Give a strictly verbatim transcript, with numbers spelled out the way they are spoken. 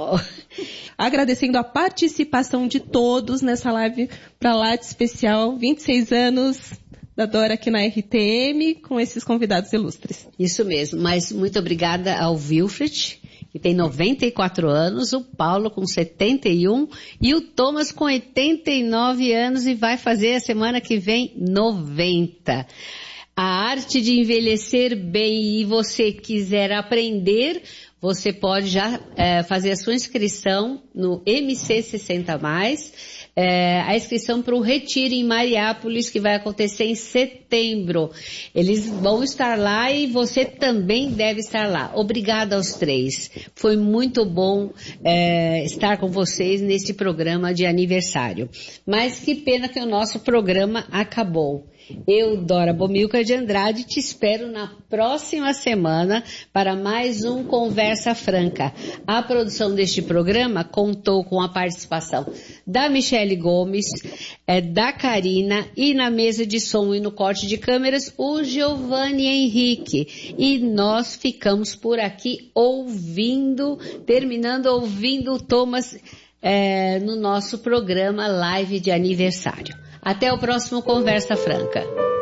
pessoal. Agradecendo a participação de todos nessa live para lá de especial, vinte e seis anos da Dora aqui na R T M, com esses convidados ilustres. Isso mesmo, mas muito obrigada ao Wilfred, que tem noventa e quatro anos, o Paulo com setenta e um e o Thomas com oitenta e nove anos e vai fazer a semana que vem noventa. A arte de envelhecer bem, e você quiser aprender, você pode já é, fazer a sua inscrição no M C sessenta mais, é, a inscrição para o Retiro em Mariápolis, que vai acontecer em setembro. Eles vão estar lá e você também deve estar lá. Obrigada aos três. Foi muito bom é, estar com vocês neste programa de aniversário. Mas que pena que o nosso programa acabou. Eu, Dora Bomilcar de Andrade, te espero na próxima semana para mais um Conversa Franca. A produção deste programa contou com a participação da Michele Gomes, é, da Karina e na mesa de som e no corte de câmeras o Giovanni Henrique. E nós ficamos por aqui ouvindo, terminando ouvindo o Thomas é, no nosso programa live de aniversário. Até o próximo Conversa Franca.